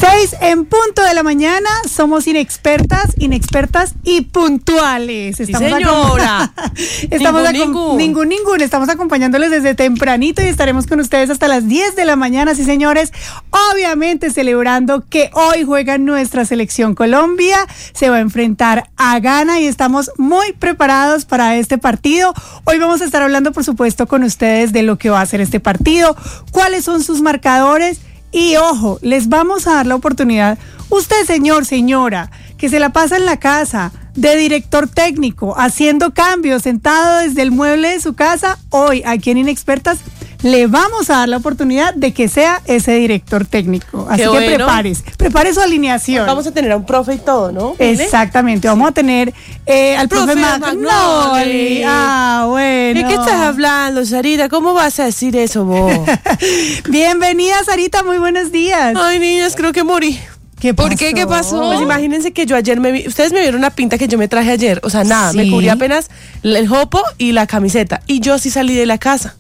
6 en punto de la mañana, somos inexpertas y puntuales. Estamos señora. Estamos acompañándoles desde tempranito y estaremos con ustedes hasta las 10 de la mañana, sí señores. Obviamente celebrando que hoy juega nuestra selección Colombia, se va a enfrentar a Ghana y estamos muy preparados para este partido. Hoy vamos a estar hablando, por supuesto, con ustedes de lo que va a ser este partido, cuáles son sus marcadores. Y ojo, les vamos a dar la oportunidad, usted señor, señora, que se la pasa en la casa de director técnico, haciendo cambios, sentado desde el mueble de su casa, hoy aquí en Inexpertas le vamos a dar la oportunidad de que sea ese director técnico. Así que prepare su alineación. Vamos a tener a un profe y todo, ¿no? Exactamente, vamos a tener al profe Magnoli. Ah, bueno. ¿De qué estás hablando, Sarita? ¿Cómo vas a decir eso vos? Bienvenida, Sarita, muy buenos días. Ay, niñas, creo que morí. ¿Por qué? ¿Qué pasó? Pues imagínense que yo ayer ustedes me vieron una pinta que yo me traje ayer, o sea, nada, ¿Sí? Me cubrí apenas el jopo y la camiseta, y yo sí salí de la casa.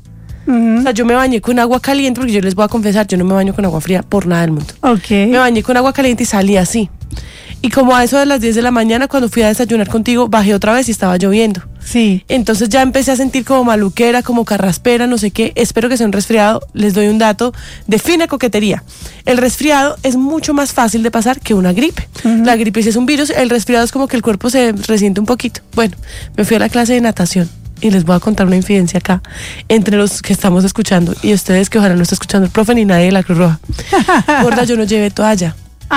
O sea, yo me bañé con agua caliente, porque yo les voy a confesar, yo no me baño con agua fría por nada del mundo. Okay. Me bañé con agua caliente y salí así. Y como a eso de las 10 de la mañana, cuando fui a desayunar contigo, bajé otra vez y estaba lloviendo. Sí. Entonces ya empecé a sentir como maluquera, como carraspera, no sé qué. Espero que sea un resfriado. Les doy un dato de fina coquetería. El resfriado es mucho más fácil de pasar que una gripe. La gripe, si es un virus, el resfriado es como que el cuerpo se resiente un poquito. Bueno, me fui a la clase de natación. Y les voy a contar una infidencia acá, entre los que estamos escuchando y ustedes que ojalá no estén escuchando el profe ni nadie de la Cruz Roja. Gorda, yo no llevé toalla.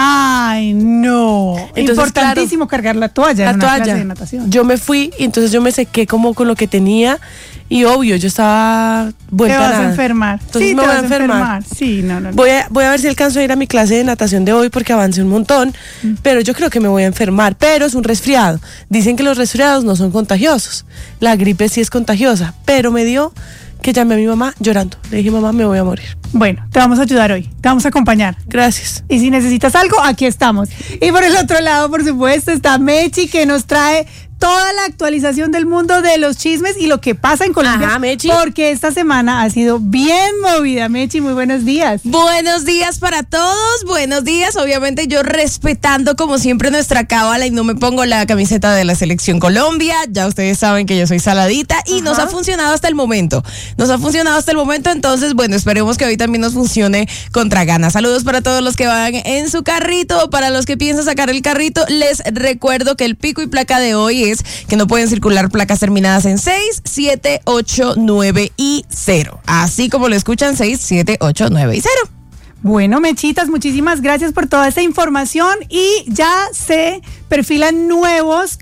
Ay, no. Entonces, importantísimo, claro, cargar la toalla en una clase de natación. Yo me fui y entonces yo me sequé como con lo que tenía y obvio, yo estaba vuelta a nada. Te vas a enfermar. Entonces sí, me voy a enfermar. Sí, no. Voy a ver si alcanzo a ir a mi clase de natación de hoy porque avancé un montón, pero yo creo que me voy a enfermar, pero es un resfriado. Dicen que los resfriados no son contagiosos. La gripe sí es contagiosa, pero me dio que llamé a mi mamá llorando. Le dije, mamá, me voy a morir. Bueno, te vamos a ayudar hoy, te vamos a acompañar. Gracias. Y si necesitas algo, aquí estamos. Y por el otro lado, por supuesto, está Mechi, que nos trae toda la actualización del mundo de los chismes y lo que pasa en Colombia. Ajá, Mechi. Porque esta semana ha sido bien movida. Mechi, muy buenos días. Buenos días para todos, buenos días. Obviamente yo respetando como siempre nuestra cábala y no me pongo la camiseta de la Selección Colombia. Ya ustedes saben que yo soy saladita y nos ha funcionado hasta el momento. Entonces, bueno, esperemos que hoy también nos funcione contra Ghana. Saludos para todos los que van en su carrito, para los que piensan sacar el carrito. Les recuerdo que el pico y placa de hoy es que no pueden circular placas terminadas en 6, 7, 8, 9 y 0. Así como lo escuchan, 6, 7, 8, 9 y 0. Bueno, Mechitas, muchísimas gracias por toda esa información y ya se perfilan nuevos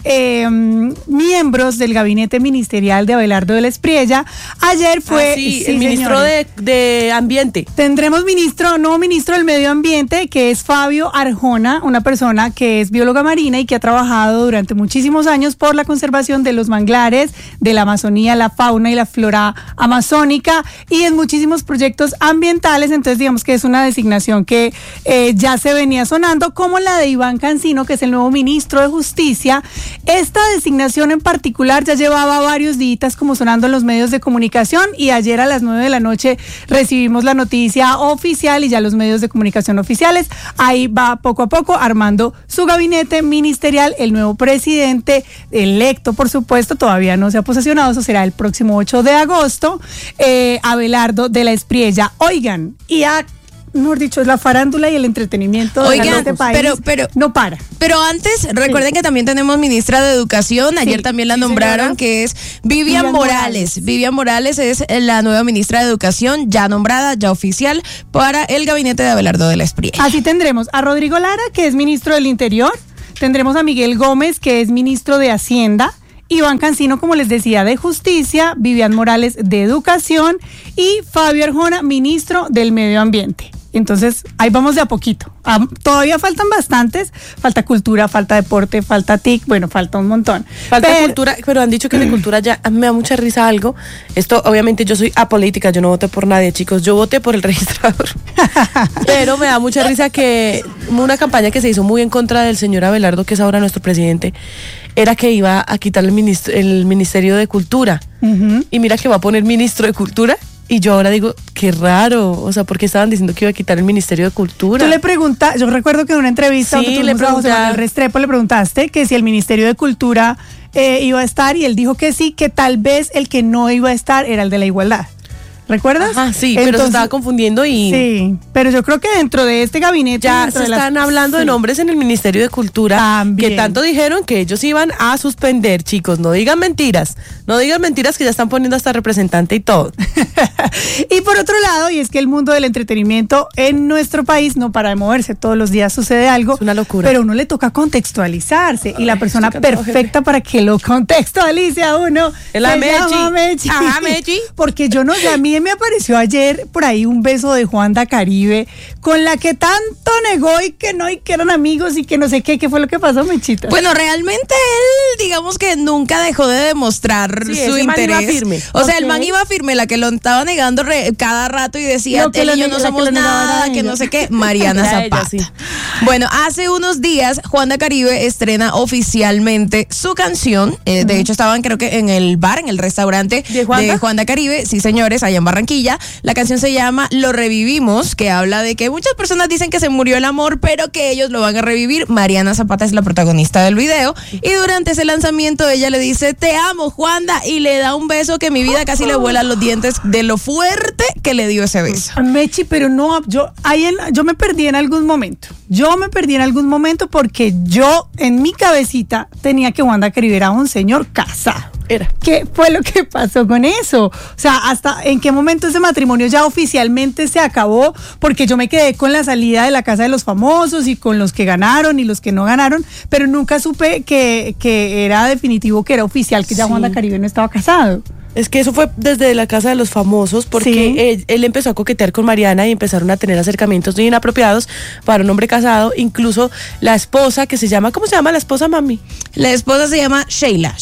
miembros del gabinete ministerial de Abelardo de la Espriella. Ayer fue el ministro de Ambiente. Tendremos nuevo ministro del Medio Ambiente, que es Fabio Arjona, una persona que es bióloga marina y que ha trabajado durante muchísimos años por la conservación de los manglares, de la Amazonía, la fauna y la flora amazónica y en muchísimos proyectos ambientales. Entonces digamos que es una designación que ya se venía sonando, como la de Iván Cancino, que es el nuevo ministro de Justicia. Esta designación en particular ya llevaba varios días como sonando en los medios de comunicación y ayer a las 9 de la noche recibimos la noticia oficial y ya los medios de comunicación oficiales, ahí va poco a poco armando su gabinete ministerial. El nuevo presidente electo, por supuesto, todavía no se ha posesionado, eso será el próximo 8 de agosto, Abelardo de la Espriella. Oigan, y mejor dicho, es la farándula y el entretenimiento de este país. Pero no para. Pero antes, recuerden que también tenemos ministra de Educación. Ayer también la nombraron, señora, que es Vivian Morales. Vivian Morales es la nueva ministra de Educación, ya nombrada, ya oficial, para el gabinete de Abelardo de la Espriella. Así tendremos a Rodrigo Lara, que es ministro del Interior. Tendremos a Miguel Gómez, que es ministro de Hacienda. Iván Cancino, como les decía, de Justicia. Vivian Morales, de Educación. Y Fabio Arjona, ministro del Medio Ambiente. Entonces, ahí vamos de a poquito. Todavía faltan bastantes. Falta cultura, falta deporte, falta TIC. Bueno, falta un montón. Falta cultura, pero han dicho que de cultura ya me da mucha risa algo. Esto, obviamente, yo soy apolítica. Yo no voté por nadie, chicos. Yo voté por el registrador. Pero me da mucha risa que una campaña que se hizo muy en contra del señor Abelardo, que es ahora nuestro presidente, era que iba a quitar el Ministerio de Cultura. Y mira que va a poner ministro de Cultura. Y yo ahora digo, qué raro, o sea, porque estaban diciendo que iba a quitar el Ministerio de Cultura. Tú le preguntas, yo recuerdo que en una entrevista Sí, donde le tuvimos a José Manuel Restrepo le preguntaste que si el Ministerio de Cultura iba a estar y él dijo que sí, que tal vez el que no iba a estar era el de la igualdad. ¿Recuerdas? Ajá, sí, pero se estaba confundiendo y... Sí, pero yo creo que dentro de este gabinete... Ya se están hablando de nombres en el Ministerio de Cultura. También. Que tanto dijeron que ellos iban a suspender, chicos. No digan mentiras. No digan mentiras que ya están poniendo hasta representante y todo. Y por otro lado, y es que el mundo del entretenimiento en nuestro país no para de moverse. Todos los días sucede algo. Es una locura. Pero a uno le toca contextualizarse. Y la persona estoy cansado, perfecta para que lo contextualice a uno Es la se Mechi. llama Mechi. Ajá, Mechi. Porque yo no sé, a mí me apareció ayer por ahí un beso de Juanda Caribe con la que tanto negó y que no, y que eran amigos y que no sé qué. ¿Qué fue lo que pasó, Mechita? Bueno, realmente él, digamos que nunca dejó de demostrar Sí, su ese man interés. iba firme. O sea, el Ok. man iba firme, la que lo estaba negando cada rato y decía, Lo que él lo y yo neg- no la que somos lo negaba era nada, que ella. no sé qué, Mariana Era ella, Zapata. sí. Bueno, hace unos días, Juanda Caribe estrena oficialmente su canción. De hecho, estaban creo que en el bar, en el restaurante ¿De Juanda? Juanda Caribe. Sí, señores, allá en Barranquilla. La canción se llama Lo Revivimos, que habla de que muchas personas dicen que se murió el amor, pero que ellos lo van a revivir. Mariana Zapata es la protagonista del video. Y durante ese lanzamiento, ella le dice, te amo, Juanda, y le da un beso que mi vida casi le vuela los dientes de lo fuerte que le dio ese beso. Mechi, pero no, yo me perdí en algún momento. Yo me perdí en algún momento porque yo en mi cabecita tenía que Juanda Caribe era un señor casado. Era. ¿Qué fue lo que pasó con eso? O sea, ¿hasta en qué momento ese matrimonio ya oficialmente se acabó? Porque yo me quedé con la salida de la Casa de los Famosos y con los que ganaron y los que no ganaron, pero nunca supe que era definitivo, que era oficial, que ya Sí. Juanda Caribe no estaba casado. Es que eso fue desde la Casa de los Famosos, porque Sí. él empezó a coquetear con Mariana y empezaron a tener acercamientos muy inapropiados para un hombre casado. Incluso la esposa, que se llama, ¿cómo se llama la esposa, mami? La esposa se llama Sheila.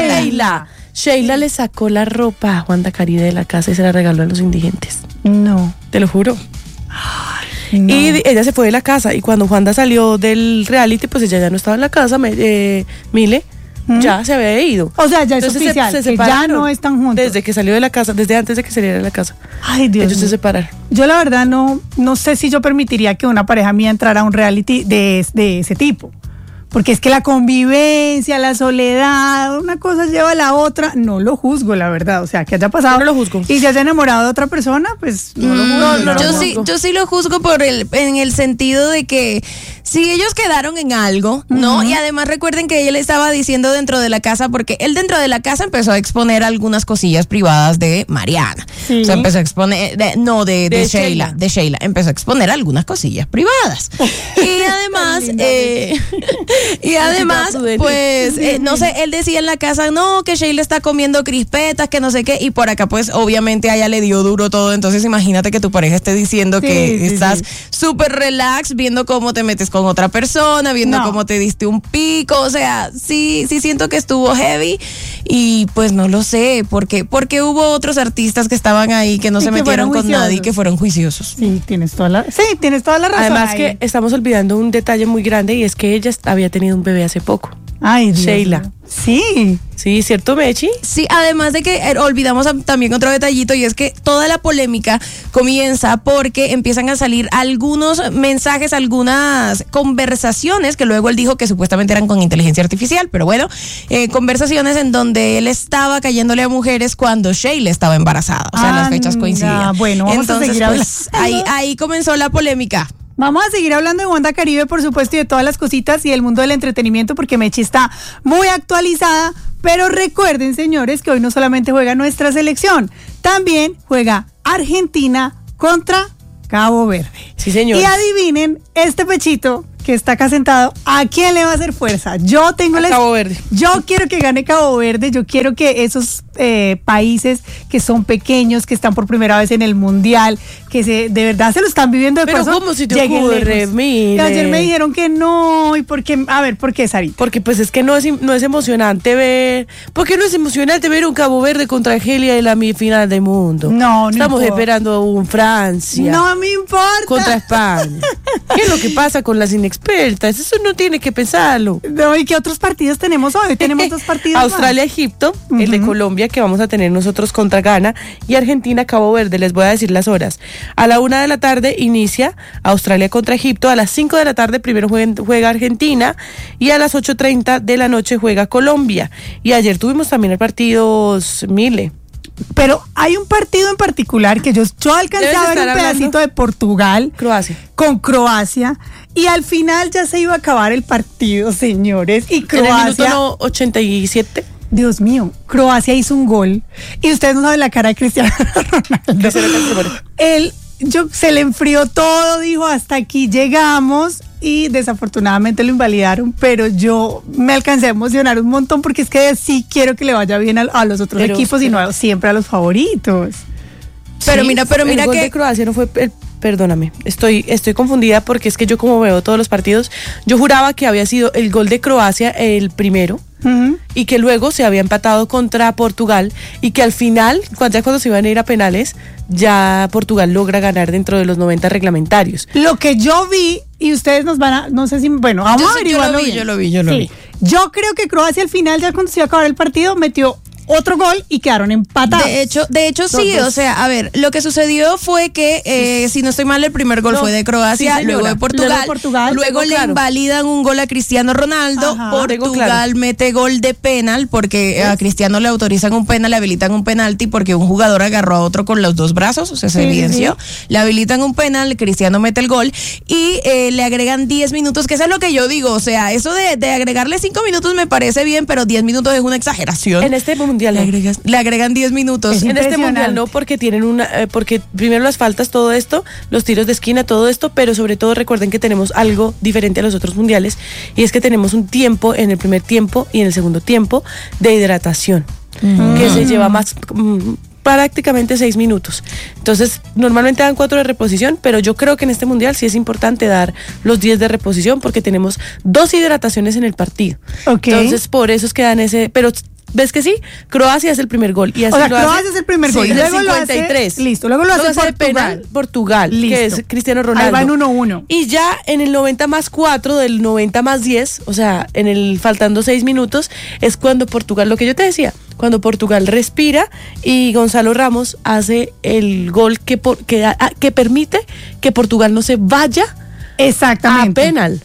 Sheila le sacó la ropa a Juanda Caribe de la casa y se la regaló a los indigentes. No. Te lo juro. No. Y ella se fue de la casa. Y cuando Juanda salió del reality, pues ella ya no estaba en la casa, Mile. Ya se había ido. O sea, ya es Entonces oficial, que ya separaron. no están juntos. Desde que salió de la casa, desde antes de que saliera de la casa. Ay, Dios Ellos se mío. separaron. Yo la verdad no sé si yo permitiría que una pareja mía entrara a un reality de ese tipo. Porque es que la convivencia, la soledad, una cosa lleva a la otra. No lo juzgo, la verdad. O sea, que haya pasado. Yo no lo juzgo. Y se haya enamorado de otra persona, pues no lo juzgo. Yo sí lo juzgo en el sentido de que si ellos quedaron en algo, ¿no? Y además recuerden que ella le estaba diciendo dentro de la casa, porque él dentro de la casa empezó a exponer algunas cosillas privadas de Mariana. Sí. O sea, empezó a exponer, de Sheila, de Sheila. Empezó a exponer algunas cosillas privadas. Y además, pues, no sé, él decía en la casa, no, que Sheila está comiendo crispetas, que no sé qué, y por acá, pues, obviamente a ella le dio duro todo. Entonces, imagínate que tu pareja esté diciendo Sí, que sí, estás sí. súper relax, viendo cómo te metes con otra persona, viendo No. cómo te diste un pico. O sea, sí siento que estuvo heavy. Y pues no lo sé, porque hubo otros artistas que estaban ahí que no Y se que metieron fueron con nadie y juiciosos. que fueron juiciosos. Sí, tienes toda la razón. Además ahí. que estamos olvidando un detalle muy grande y es que ella había tenido un bebé hace poco. Ay, Dios Sheila. mío. Sí. Sí, ¿cierto, Mechi? Sí, además de que olvidamos también otro detallito, y es que toda la polémica comienza porque empiezan a salir algunos mensajes, algunas conversaciones que luego él dijo que supuestamente eran con inteligencia artificial, pero bueno, conversaciones en donde él estaba cayéndole a mujeres cuando Sheila estaba embarazada, o sea, las fechas Anda, coincidían. bueno, vamos a Entonces, seguir pues, ahí comenzó la polémica. Vamos a seguir hablando de Juanda Caribe, por supuesto, y de todas las cositas y del mundo del entretenimiento, porque Mechi está muy actualizada. Pero recuerden, señores, que hoy no solamente juega nuestra selección, también juega Argentina contra Cabo Verde. Sí, señor. Y adivinen, este pechito que está acá sentado, ¿a quién le va a hacer fuerza? Yo tengo A Cabo Verde. Yo quiero que gane Cabo Verde, yo quiero que esos países que son pequeños, que están por primera vez en el Mundial, que de verdad se lo están viviendo de Pero corazón, ¿cómo si te lleguen ocurre, lejos. mire? Y ayer me dijeron que no, y ¿por qué? A ver, ¿por qué, Sarita? Porque pues es que no es emocionante ver. ¿Por qué no es emocionante ver un Cabo Verde contra Argelia en la final del mundo? No Estamos importa. esperando un Francia No me importa. contra España. ¿Qué es lo que pasa con las inexpertas? Eso no tiene que pensarlo. No, ¿y qué otros partidos tenemos hoy? Tenemos 2 partidos Australia-Egipto, el de Colombia que vamos a tener nosotros contra Ghana, y Argentina-Cabo Verde. Les voy a decir las horas. A la 1 de la tarde inicia Australia contra Egipto. A las 5 de la tarde primero juega Argentina, y a las 8:30 de la noche juega Colombia. Y ayer tuvimos también el partido Mile. Pero hay un partido en particular que yo alcancé a ver un pedacito de Portugal con Croacia, y al final ya se iba a acabar el partido, señores, y Croacia... En el minuto 87... Dios mío, Croacia hizo un gol, y ustedes no saben la cara de Cristiano Ronaldo. Se le enfrió todo, dijo, hasta aquí llegamos, y desafortunadamente lo invalidaron, pero yo me alcancé a emocionar un montón, porque es que sí quiero que le vaya bien a los otros equipos y no siempre a los favoritos. Pero mira el gol que de Croacia no fue perdóname, estoy confundida, porque es que yo, como veo todos los partidos, yo juraba que había sido el gol de Croacia el primero, y que luego se había empatado contra Portugal, y que al final, cuando se iban a ir a penales, ya Portugal logra ganar dentro de los 90 reglamentarios. Lo que yo vi, y ustedes nos van a, no sé si, bueno, vamos a averiguarlo bien. Yo lo vi. Yo creo que Croacia al final, ya cuando se iba a acabar el partido, metió otro gol y quedaron empatados. De hecho sí, o sea, a ver, lo que sucedió fue que, si no estoy mal, el primer gol fue de Croacia, luego de Portugal, luego le invalidan un gol a Cristiano Ronaldo. Portugal mete gol de penal, porque a Cristiano le autorizan un penal, le habilitan un penalti, porque un jugador agarró a otro con los 2 brazos, o sea, se evidenció. Le habilitan un penal, Cristiano mete el gol, y le agregan 10 minutos, que eso es lo que yo digo, o sea, eso de agregarle 5 minutos me parece bien, pero 10 minutos es una exageración. En este mundial le agregan 10 minutos. En este mundial no, porque tienen porque primero las faltas, todo esto, los tiros de esquina, todo esto, pero sobre todo recuerden que tenemos algo diferente a los otros mundiales, y es que tenemos un tiempo en el primer tiempo y en el segundo tiempo de hidratación, que se lleva más prácticamente 6 minutos. Entonces, normalmente dan 4 de reposición, pero yo creo que en este mundial sí es importante dar los 10 de reposición, porque tenemos 2 hidrataciones en el partido. Entonces, por eso es que dan ese, pero ¿ves que sí? Croacia es el primer gol. Y así Croacia es el primer gol. Y luego 53. Luego lo hace Portugal, que es Cristiano Ronaldo. Ahí va en 1-1. Y ya en el 90+4, del 90+10, o sea, faltando 6 minutos, es cuando Portugal, lo que yo te decía, cuando Portugal respira y Gonzalo Ramos hace el gol que permite que Portugal no se vaya a penal.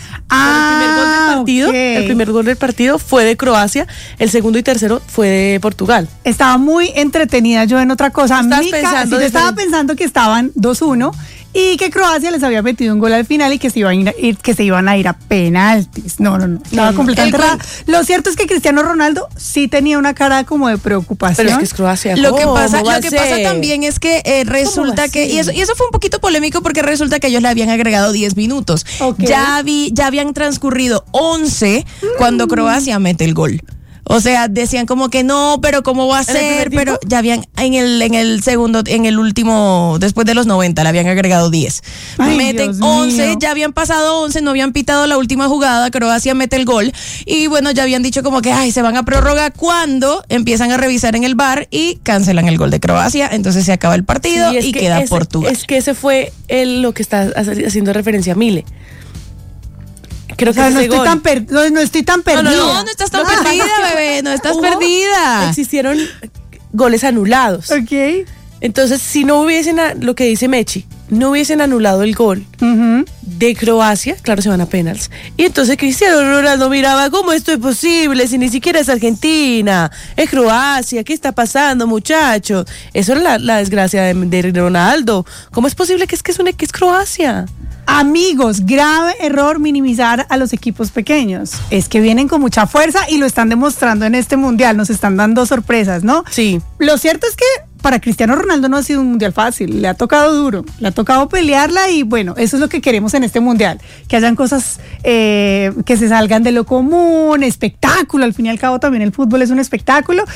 El primer gol del partido fue de Croacia, el segundo y tercero fue de Portugal. Estaba muy entretenida yo en otra cosa. Yo estaba pensando que estaban 2-1 y que Croacia les había metido un gol al final y que se iban a ir a penaltis. No. Estaba completamente rara. Lo cierto es que Cristiano Ronaldo sí tenía una cara como de preocupación. Pero es que es Croacia. Lo que pasa también es que resulta que, y eso fue un poquito polémico, porque resulta que ellos le habían agregado 10 minutos. Ya habían transcurrido 11 cuando Croacia mete el gol. O sea, decían como que no, pero ¿cómo va a ser? Pero ya habían en el segundo, en el último, después de los 90, le habían agregado 10. Meten 11, ya habían pasado 11, no habían pitado la última jugada, Croacia mete el gol, y bueno, ya habían dicho como que se van a prórroga, cuando empiezan a revisar en el VAR y cancelan el gol de Croacia, entonces se acaba el partido y queda Portugal. Es que ese fue lo que está haciendo referencia a Mile. Creo que no estoy tan perdida. No estás tan perdida, bebé, no estás perdida. Existieron goles anulados. Entonces, si no hubiesen, lo que dice Mechi, no hubiesen anulado el gol de Croacia, claro, se van a penales. Y entonces Cristiano Ronaldo miraba, ¿cómo esto es posible? Si ni siquiera es Argentina, es Croacia, ¿qué está pasando, muchachos? Eso es la desgracia de Ronaldo. ¿Cómo es posible que es Croacia? Amigos, grave error minimizar a los equipos pequeños. Es que vienen con mucha fuerza y lo están demostrando en este mundial. Nos están dando sorpresas, ¿no? Sí. Lo cierto es que para Cristiano Ronaldo no ha sido un mundial fácil. Le ha tocado duro, le ha tocado pelearla, y bueno, eso es lo que queremos en este mundial. Que hayan cosas que se salgan de lo común, espectáculo. Al fin y al cabo también el fútbol es un espectáculo.